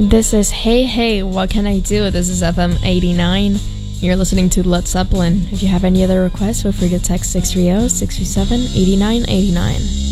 This is Hey Hey, What Can I Do? This is FM 89. You're listening to Led Zeppelin. If you have any other requests, feel free to text 630-637-8989.